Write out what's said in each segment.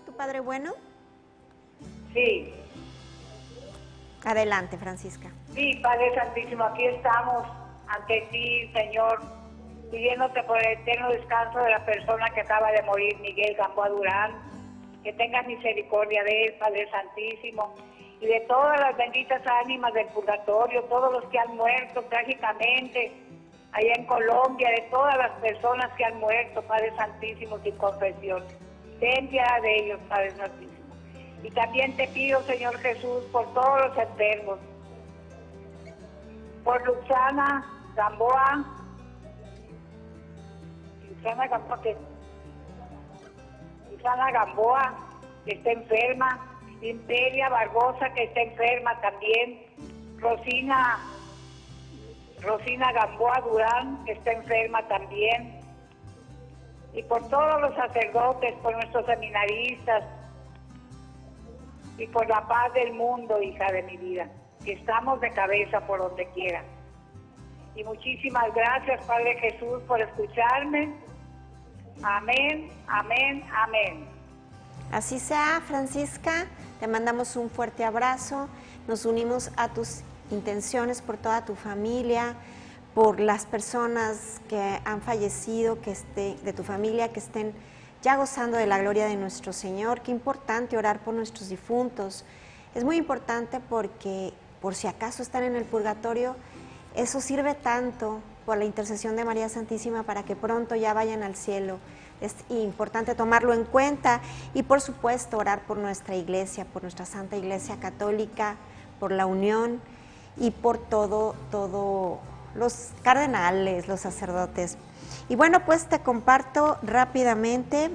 tu Padre bueno? Sí. Adelante, Francisca. Sí, Padre Santísimo, aquí estamos ante ti, Señor, pidiéndote por el eterno descanso de la persona que acaba de morir, Miguel Gamboa Durán, que tengas misericordia de él, Padre Santísimo, y de todas las benditas ánimas del purgatorio, todos los que han muerto trágicamente allá en Colombia, de todas las personas que han muerto, Padre Santísimo, sin confesión. Ten piedad de ellos, Padre Santísimo. Y también te pido, Señor Jesús, por todos los enfermos, por Luxana Gamboa, Luxana Gamboa, que está enferma, Imperia Barbosa, que está enferma también, Rosina Gamboa Durán, que está enferma también, y por todos los sacerdotes, por nuestros seminaristas, y por la paz del mundo, hija de mi vida, que estamos de cabeza por donde quiera. Y muchísimas gracias, Padre Jesús, por escucharme. Amén, amén, amén. Así sea, Francisca, te mandamos un fuerte abrazo, nos unimos a tus intenciones por toda tu familia, por las personas que han fallecido, de tu familia, que estén ya gozando de la gloria de nuestro Señor. Qué importante orar por nuestros difuntos. Es muy importante porque por si acaso están en el purgatorio, eso sirve tanto por la intercesión de María Santísima para que pronto ya vayan al cielo. Es importante tomarlo en cuenta y por supuesto orar por nuestra iglesia, por nuestra Santa Iglesia Católica, por la unión y por todo los cardenales, los sacerdotes. Y bueno, pues te comparto rápidamente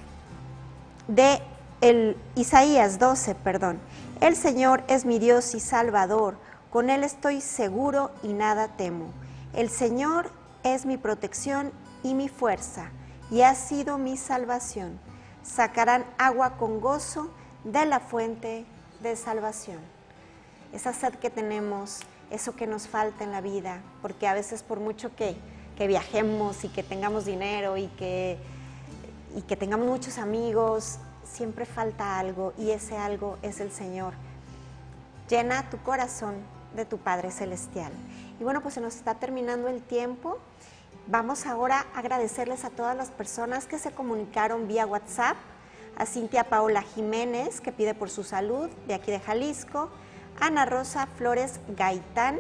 de Isaías 12, perdón. El Señor es mi Dios y Salvador, con Él estoy seguro y nada temo. El Señor es mi protección y mi fuerza, y ha sido mi salvación. Sacarán agua con gozo de la fuente de salvación. Esa sed que tenemos, eso que nos falta en la vida, porque a veces por mucho que viajemos y que tengamos dinero y que tengamos muchos amigos, siempre falta algo y ese algo es el Señor. Llena tu corazón de tu Padre Celestial. Y bueno, pues se nos está terminando el tiempo. Vamos ahora a agradecerles a todas las personas que se comunicaron vía WhatsApp, a Cintia Paola Jiménez, que pide por su salud, de aquí de Jalisco, Ana Rosa Flores Gaitán,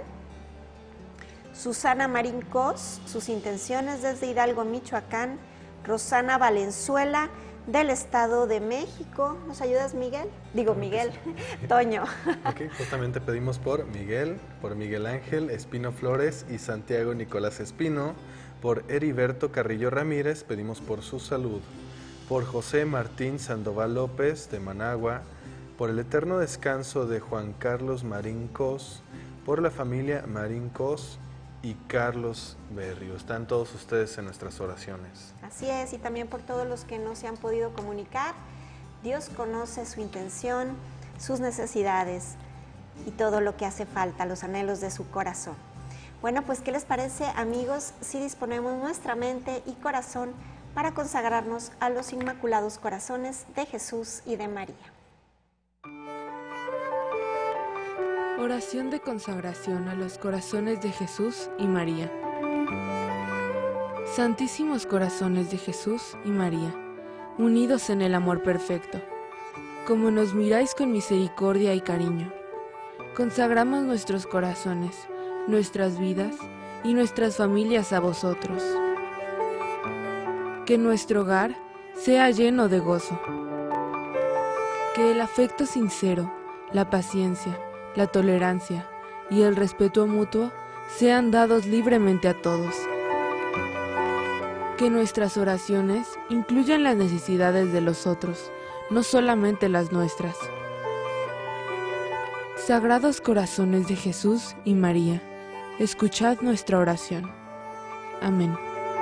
Susana Marín Cos, sus intenciones desde Hidalgo, Michoacán, Rosana Valenzuela, del Estado de México. ¿Nos ayudas, Miguel? Digo, Miguel, Toño. Ok, justamente pedimos por Miguel, por Miguel Ángel Espino Flores y Santiago Nicolás Espino. Por Heriberto Carrillo Ramírez pedimos por su salud. Por José Martín Sandoval López de Managua. Por el eterno descanso de Juan Carlos Marín Cos. Por la familia Marín Cos y Carlos Berrio. Están todos ustedes en nuestras oraciones. Así es, y también por todos los que no se han podido comunicar. Dios conoce su intención, sus necesidades y todo lo que hace falta, los anhelos de su corazón. Bueno, pues ¿qué les parece, amigos, si disponemos nuestra mente y corazón para consagrarnos a los Inmaculados Corazones de Jesús y de María? Oración de consagración a los corazones de Jesús y María. Santísimos corazones de Jesús y María, unidos en el amor perfecto, como nos miráis con misericordia y cariño, consagramos nuestros corazones, nuestras vidas y nuestras familias a vosotros. Que nuestro hogar sea lleno de gozo. Que el afecto sincero, la paciencia, la tolerancia y el respeto mutuo sean dados libremente a todos. Que nuestras oraciones incluyan las necesidades de los otros, no solamente las nuestras. Sagrados corazones de Jesús y María, escuchad nuestra oración. Amén.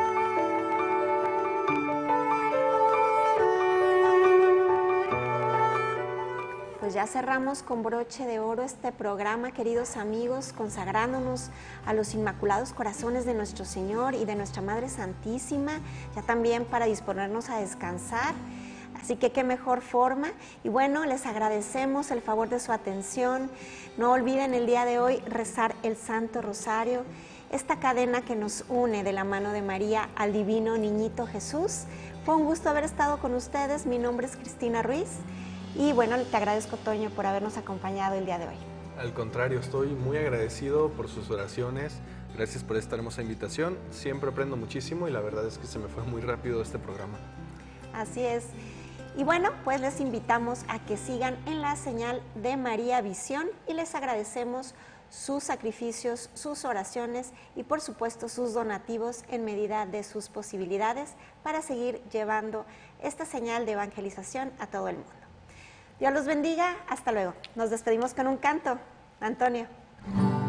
Pues ya cerramos con broche de oro este programa, queridos amigos, consagrándonos a los Inmaculados Corazones de nuestro Señor y de nuestra Madre Santísima, ya también para disponernos a descansar. Así que qué mejor forma. Y bueno, les agradecemos el favor de su atención. No olviden el día de hoy rezar el Santo Rosario, esta cadena que nos une de la mano de María al Divino Niñito Jesús. Fue un gusto haber estado con ustedes. Mi nombre es Cristina Ruiz. Y bueno, te agradezco, Toño, por habernos acompañado el día de hoy. Al contrario, estoy muy agradecido por sus oraciones. Gracias por esta hermosa invitación. Siempre aprendo muchísimo y la verdad es que se me fue muy rápido este programa. Así es. Y bueno, pues les invitamos a que sigan en la señal de María Visión y les agradecemos sus sacrificios, sus oraciones y por supuesto sus donativos en medida de sus posibilidades para seguir llevando esta señal de evangelización a todo el mundo. Dios los bendiga, hasta luego. Nos despedimos con un canto. Antonio.